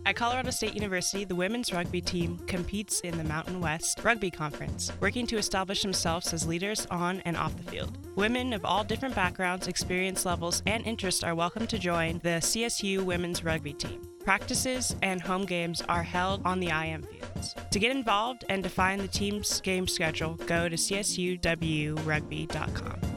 At Colorado State University, the women's rugby team competes in the Mountain West Rugby Conference, working to establish themselves as leaders on and off the field. Women of all different backgrounds, experience levels, and interests are welcome to join the CSU women's rugby team. Practices and home games are held on the IM fields. To get involved and to find the team's game schedule, go to csuwrugby.com.